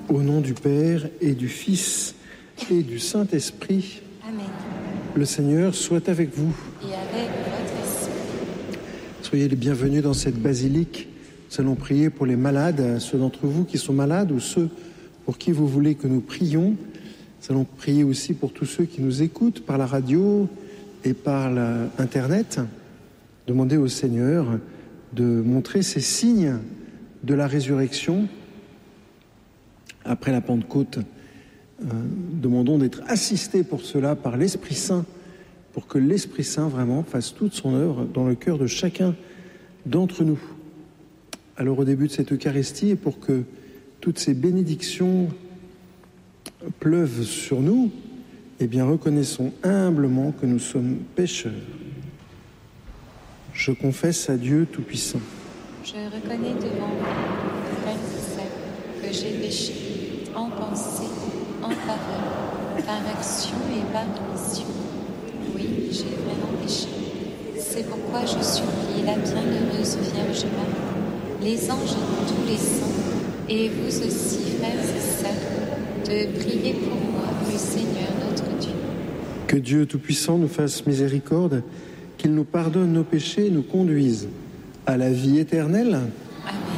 Au nom du Père et du Fils et du Saint-Esprit. Amen. Le Seigneur soit avec vous. Et avec votre esprit. Soyez les bienvenus dans cette basilique. Nous allons prier pour les malades, ceux d'entre vous qui sont malades ou ceux pour qui vous voulez que nous prions. Nous allons prier aussi pour tous ceux qui nous écoutent par la radio et par Internet. Demandez au Seigneur de montrer ces signes de la résurrection. Après la Pentecôte, demandons d'être assistés pour cela par l'Esprit Saint, pour que l'Esprit Saint vraiment fasse toute son œuvre dans le cœur de chacun d'entre nous. Alors au début de cette Eucharistie, et pour que toutes ces bénédictions pleuvent sur nous, eh bien reconnaissons humblement que nous sommes pécheurs. Je confesse à Dieu Tout-Puissant. Je reconnais devant vous, frères et sœurs, que j'ai péché en pensée, en parole, par action et par omission. Oui, j'ai vraiment péché. C'est pourquoi je supplie la bienheureuse Vierge Marie, les anges et tous les saints, et vous aussi, frères et sœurs, de prier pour moi, le Seigneur notre Dieu. Que Dieu Tout-Puissant nous fasse miséricorde, qu'il nous pardonne nos péchés et nous conduise à la vie éternelle. Amen.